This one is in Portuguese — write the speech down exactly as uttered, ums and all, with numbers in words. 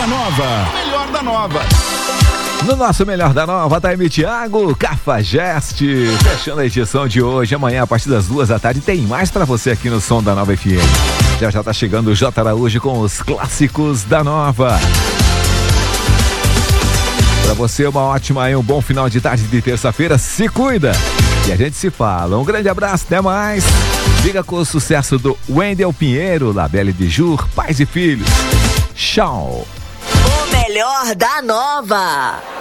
da Nova. O melhor da Nova. No nosso Melhor da Nova, Taime Thiago, Cafajeste, fechando a edição de hoje. Amanhã, a partir das duas da tarde, tem mais pra você aqui no Som da Nova F M. Já já tá chegando o J. Araújo com os clássicos da Nova. Pra você, uma ótima e um bom final de tarde de terça-feira. Se cuida! E a gente se fala. Um grande abraço, até mais. Fica com o sucesso do Wendel Pinheiro, Labelle de Jur, Pais e Filhos. Tchau! O melhor da Nova.